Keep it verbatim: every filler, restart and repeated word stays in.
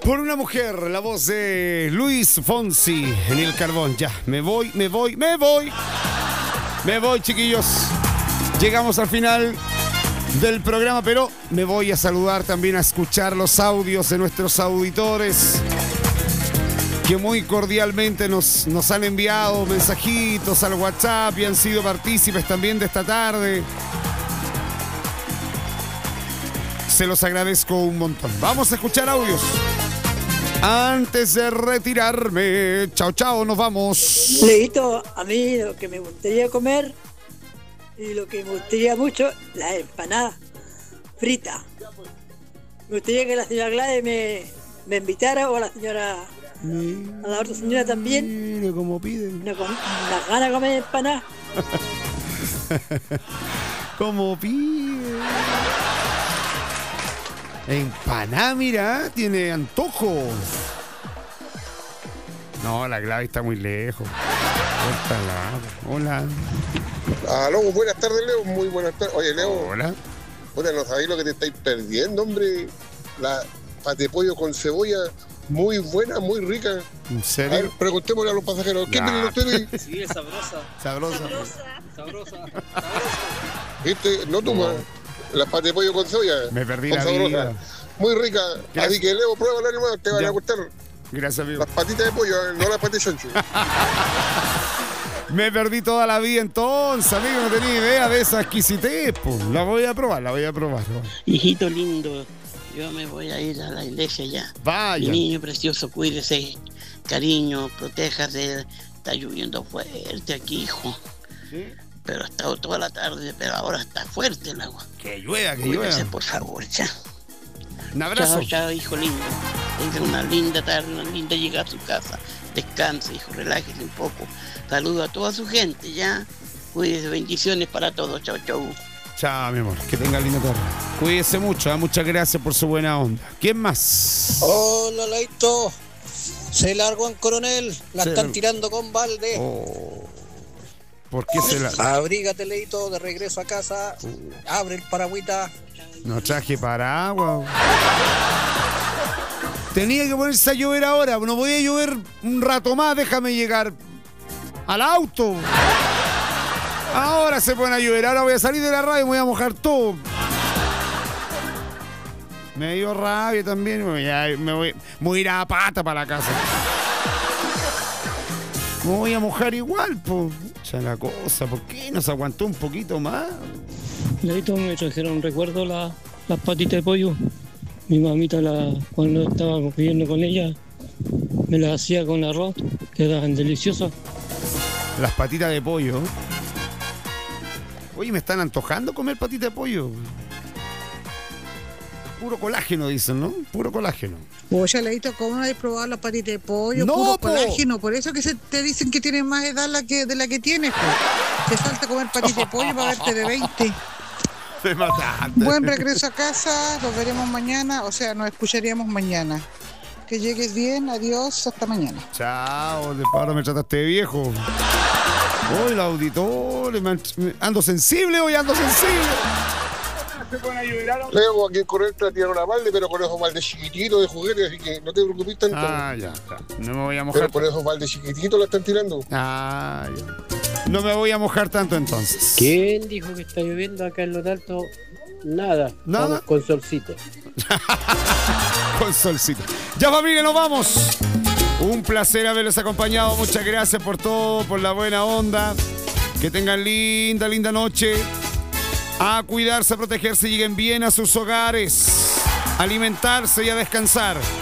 Por una mujer, la voz de Luis Fonsi en el carbón. Ya, me voy, me voy, me voy. Me voy, chiquillos. Llegamos al final del programa, pero me voy a saludar también, a escuchar los audios de nuestros auditores que muy cordialmente nos, nos han enviado mensajitos al WhatsApp y han sido partícipes también de esta tarde. Se los agradezco un montón. Vamos a escuchar audios antes de retirarme. Chao, chao, nos vamos. Leito, a mí lo que me gustaría comer y lo que me gustaría mucho, la empanada frita. Me gustaría que la señora Gladys me, me invitara, o a la señora, a la otra señora también. Mire cómo piden. Una, una gana de comer empanada. Como piden. Empanada, mira, tiene antojo. No, la Gladys está muy lejos. Hola. Aló, buenas tardes, Leo. Muy buenas tardes. Oye, Leo. Hola. Hola, no sabéis lo que te estáis perdiendo, hombre. La pate de pollo con cebolla, muy buena, muy rica. ¿En serio? A ver, preguntémosle a los pasajeros. ¿Qué tienen ustedes? Sí, es sabrosa. Sabrosa. Sabrosa. Sabrosa. Sabrosa. ¿Viste? No toma. La pate de pollo con cebolla. Me perdí con la sabrosa. vida. Muy rica. Gracias. Así que, Leo, pruébala, hermano. Te van Ya. a gustar. Gracias, amigo. Las patitas de pollo, no las patas de chancho. Me perdí toda la vida entonces, amigo. No tenía idea de esa exquisitez. Pues. La voy a probar, la voy a probar. Hijito lindo, yo me voy a ir a la iglesia ya. Vaya. Mi niño precioso, cuídese, cariño, protéjase. Está lloviendo fuerte aquí, hijo. ¿Sí? Pero ha estado toda la tarde, pero ahora está fuerte el agua. Que llueva, que Cuídese, llueva. por favor, ya. Un abrazo. Chao, chao, hijo lindo. Tenga una linda tarde, una linda llegada a su casa. Descanse, hijo, relájese un poco. Saludo a toda su gente, ya. Cuídese, bendiciones para todos. Chao, chao. Chao, mi amor. Que tenga linda tarde. Cuídese mucho. ¿eh? Muchas gracias por su buena onda. ¿Quién más? Hola, Leito. Se largó en Coronel. La Se están largó. tirando con balde. Oh. ¿Por qué se la...? Abrígate, Leito, de regreso a casa. Abre el paragüita. No traje paraguas. Tenía que ponerse a llover ahora. No voy a llover un rato más. Déjame llegar al auto. Ahora se pone a llover. Ahora voy a salir de la radio y me voy a mojar todo. Me dio rabia también. Me voy a, me voy, me voy a ir a pata para la casa. Me voy a mojar igual, pues. Ya la cosa. ¿Por qué no se aguantó un poquito más? Leito, me trajeron recuerdo la, las patitas de pollo. Mi mamita, la, cuando estaba viviendo con ella, me las hacía con arroz, quedaban deliciosas. Las patitas de pollo. Oye, me están antojando comer patitas de pollo. Puro colágeno, dicen, ¿no? Puro colágeno. Oye, Leito, ¿cómo no has probado las patitas de pollo? No, Puro po. colágeno, por eso que se te dicen que tienes más edad la que, de la que tienes. Po. Te falta comer patitas de pollo para verte de veinte. Me mataste. Buen regreso a casa, nos veremos mañana, o sea, nos escucharíamos mañana. Que llegues bien, adiós, hasta mañana. Chao, de ahora me trataste de viejo. Hoy el auditor, me, me- ando sensible hoy, ando sensible. Leo, aquí en Coronel te tiraron una balde, pero con esos baldes chiquititos de juguetes, así que no te preocupes tanto. Ah, ya, ya. No me voy a Pero mojar. con esos baldes chiquititos la están tirando. Ah, ya. No me voy a mojar tanto entonces. ¿Quién dijo que está lloviendo acá en Los Altos? Nada. Nada. Estamos con solcito. Con solcito. Ya, familia, nos vamos. Un placer haberlos acompañado. Muchas gracias por todo, por la buena onda. Que tengan linda, linda noche. A cuidarse, a protegerse, lleguen bien a sus hogares. A alimentarse y a descansar.